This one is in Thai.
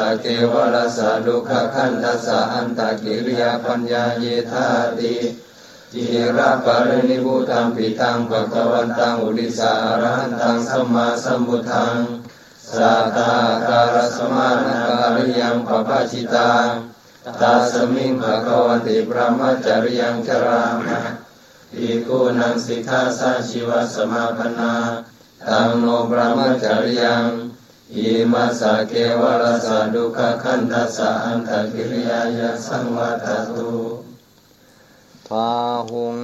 เกวรสะดุขขันธัสสะอันตกิริยาปัญญาเยธาติจิระปรินิพุตังปิตังภคะวันตังอุดิสาอรหันตังสัมมาสัมพุทธังสัตตาการสมานาการิยังปปะชิตังตัสมิงภคะวันติพระมัจจริยังจรามะภิกขุนังสิกขาสัชีวสมาปนาตังโนพระมัจจริยังอิมัสสะเกวรสะดุขขันธัสสะอันตกิริยายะสังวัตตุพาหุง